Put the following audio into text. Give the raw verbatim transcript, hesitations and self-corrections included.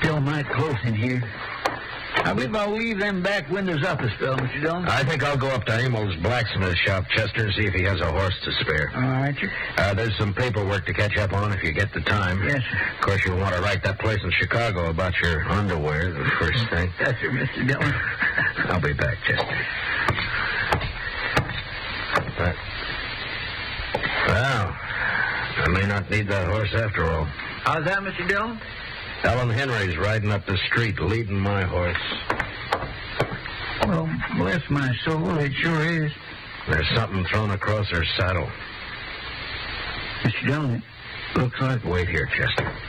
still mighty close in here. I believe I'll leave them back windows up a spell, Mister Dillon. I think I'll go up to Amos's blacksmith shop, Chester, and see if he has a horse to spare. All right, sir. Uh, there's some paperwork to catch up on if you get the time. Yes, sir. Of course, you'll want to write that place in Chicago about your underwear, the first thing. Yes, sir, Mister Dillon. I'll be back, Chester. But, well, I may not need that horse after all. How's that, Mister Dillon? Ellen Henry's riding up the street, leading my horse. Well, bless my soul, it sure is. There's something thrown across her saddle. Mister Dillon, it looks like... Wait here, Chester.